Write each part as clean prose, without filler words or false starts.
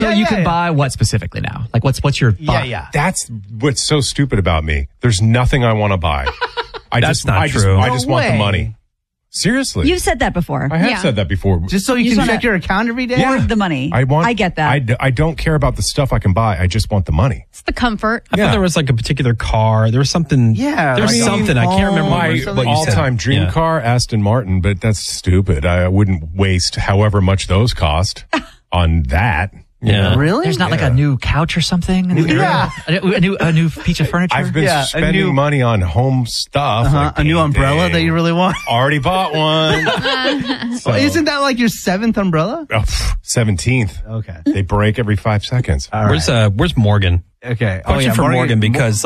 So you can buy what specifically now? Like what's your thought? Yeah. That's what's so stupid about me. There's nothing I want to buy. I just want the money. Seriously. You've said that before. I have said that before. Just so you can check your account every day? Or the money. I get that. I don't care about the stuff I can buy. I just want the money. It's the comfort. I thought there was like a particular car. There was something. Yeah. There's something. I can't remember My what you said. all-time dream car, Aston Martin, but that's stupid. I wouldn't waste however much those cost on that. Yeah. Really? There's not like a new couch or something? A new piece of furniture? I've been spending money on home stuff. Like a new umbrella that you really want? Already bought one. So, isn't that like your 7th umbrella? 17th. Okay. They break every 5 seconds. All right. Where's Morgan? Okay. Question for Morgan because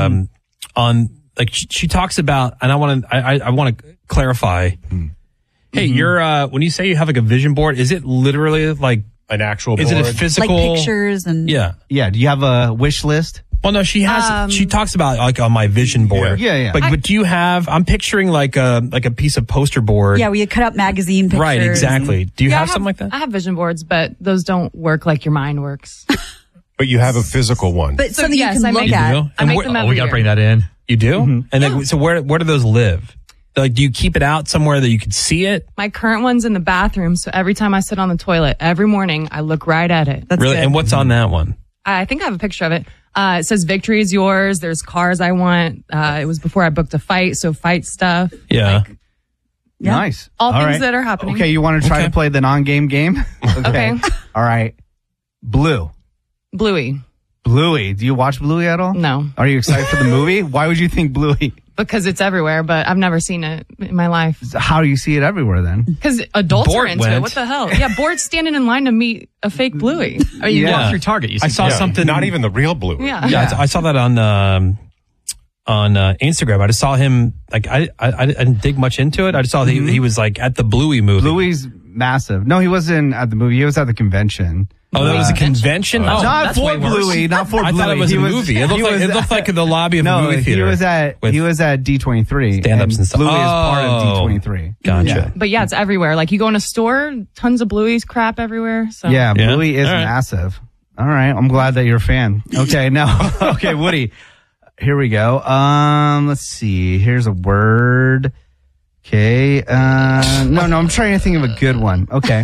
she talks about, and I want to clarify. Hey, you're when you say you have like a vision board, is it literally like an actual board? Is it a physical? Like pictures and... Yeah. Yeah. Do you have a wish list? Well, no, she has. She talks about like on my vision board. Yeah. But do you have? I'm picturing like a piece of poster board. Yeah, where you cut up magazine pictures. Right, exactly. Do you have something like that? I have vision boards, but those don't work like your mind works. But you have a physical one. But something yes, you can look at. I make them every we got to year. bring that in. You do? And then, so where do those live? Like, do you keep it out somewhere that you can see it? My current one's in the bathroom, so every time I sit on the toilet, every morning, I look right at it. That's Really? good. And what's on that one? I think I have a picture of it. It says victory is yours. There's cars I want. It was before I booked a fight, so fight stuff. Yeah. Yeah. Nice. All things right. that are happening. Okay, you want to try to play the non-game game? Okay. All right. Bluey. Bluey. Do you watch Bluey at all? No. Are you excited for the movie? Why would you think Bluey? Because it's everywhere, but I've never seen it in my life. How do you see it everywhere then? Because adults Bort are into went. it. What the hell? Yeah, Bort's standing in line to meet a fake Bluey. You Yeah. walk through Target. You see I saw something. Not even the real Blue. Yeah. Yeah, I saw that on Instagram. I just saw him like I didn't dig much into it. I just saw that he was like at the Bluey movie. Bluey's massive. No, he wasn't at the movie. He was at the convention. Oh, that was a convention. Not that's for way worse. Bluey. Not for Bluey. I thought it was a movie. It looked like the lobby of a movie theater. He was at D23. Stand-ups and stuff. Bluey is part of D23. Gotcha. Yeah. But yeah, it's everywhere. Like you go in a store, tons of Bluey's crap everywhere. So Yeah, Yeah. Bluey is All right. massive. All right, I'm glad that you're a fan. Okay, now, okay, Woody, here we go. Let's see. Here's a word. Okay. No, I'm trying to think of a good one. Okay.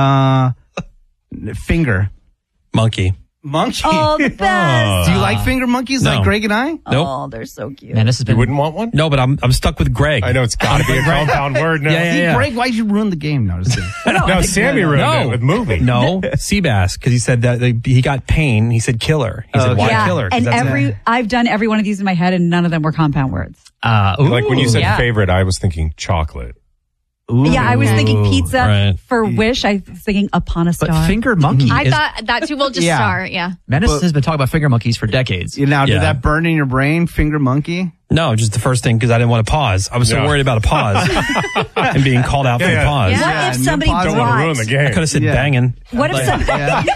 Finger. Monkey. Monkey. Oh, the best. Do you like finger monkeys No. like Greg and I? Nope. Oh, they're so cute. Man, this has You been... wouldn't want one? No, but I'm stuck with Greg. I know it's got to be a compound word now. Yeah. See, Greg, why'd you ruin the game? Notice it. No, Sammy ruined it with movie. No, Seabass, because he said that he got pain. He said killer. He said why Yeah, killer? 'Cause and that's I've done every one of these in my head, and none of them were compound words. Like when you said Yeah. favorite, I was thinking chocolate. Ooh. Yeah, I was thinking pizza Right. for wish. I was thinking upon a star. But finger monkey I is... thought that too. We'll just Yeah. start. Yeah. Menace has been talking about finger monkeys for decades. Now, Yeah. did that burn in your brain, finger monkey? No, just the first thing because I didn't want to pause. I was so Yeah. worried about a pause and being called out for the pause. What Yeah, if new somebody pause. Don't want to ruin brought... the game. I could have said Yeah. banging. What if somebody...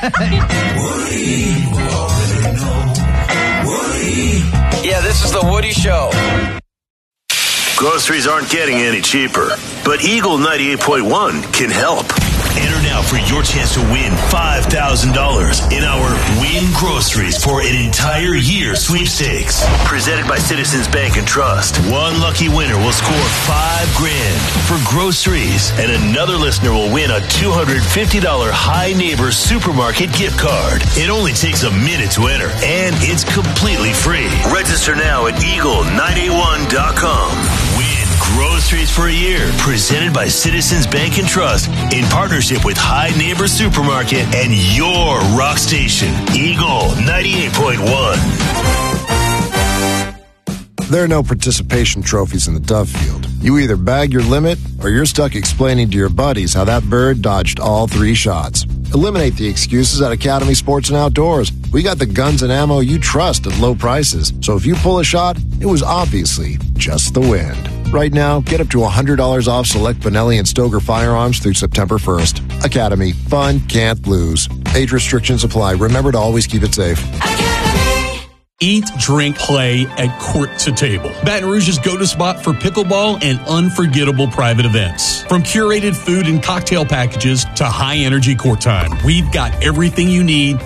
Yeah, this is the Woody Show. Groceries aren't getting any cheaper, but Eagle 98.1 can help. Enter now for your chance to win $5,000 in our Win Groceries for an entire year sweepstakes. Presented by Citizens Bank and Trust. One lucky winner will score $5,000 for groceries, and another listener will win a $250 High Neighbor Supermarket gift card. It only takes a minute to enter, and it's completely free. Register now at eagle981.com. Win groceries for a year. Presented by Citizens Bank and Trust in partnership with High Neighbor Supermarket and your rock station, Eagle 98.1. There are no participation trophies in the Dove field. You either bag your limit or you're stuck explaining to your buddies how that bird dodged all 3 shots. Eliminate the excuses at Academy Sports and Outdoors. We got the guns and ammo you trust at low prices. So if you pull a shot, it was obviously just the wind. Right now, get up to $100 off select Benelli and Stoger firearms through September 1st. Academy. Fun can't lose. Age restrictions apply. Remember to always keep it safe. Eat, drink, play at Court to Table. Baton Rouge's go-to spot for pickleball and unforgettable private events. From curated food and cocktail packages to high-energy court time, we've got everything you need